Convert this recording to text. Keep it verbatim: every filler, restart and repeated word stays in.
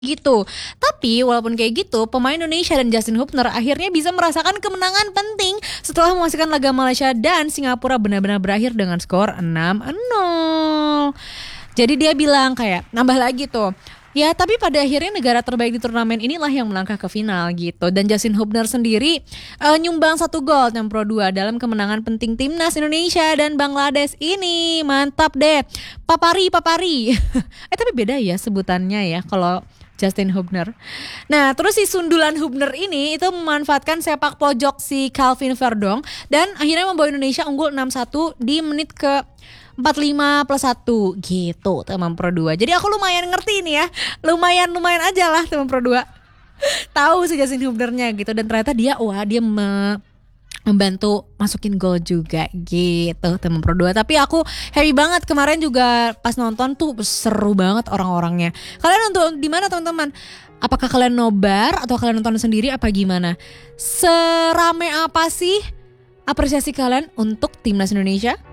gitu. Tapi walaupun kayak gitu, pemain Indonesia dan Justin Hubner akhirnya bisa merasakan kemenangan penting setelah memastikan laga Malaysia dan Singapura benar-benar berakhir dengan skor enam nol. Jadi dia bilang kayak nambah lagi tuh. Ya tapi pada akhirnya negara terbaik di turnamen inilah yang melangkah ke final gitu. Dan Justin Hubner sendiri uh, nyumbang satu gol Pro dua dalam kemenangan penting timnas Indonesia dan Bangladesh ini. Mantap deh. Papari papari. eh tapi beda ya sebutannya ya kalau Justin Hubner. Nah terus si sundulan Hubner ini itu memanfaatkan sepak pojok si Calvin Verdong dan akhirnya membawa Indonesia unggul enam satu di menit ke empat puluh lima plus satu gitu teman Pro dua. Jadi aku lumayan ngerti ini ya. Lumayan-lumayan aja lah teman Pro dua. Tahu si Justin Hubnernya gitu dan ternyata dia wah dia me- membantu masukin gol juga gitu teman Pro dua. Tapi aku happy banget kemarin juga pas nonton tuh seru banget orang-orangnya. Kalian nonton di mana teman-teman? Apakah kalian nobar atau kalian nonton sendiri apa gimana? Serame apa sih apresiasi kalian untuk timnas Indonesia?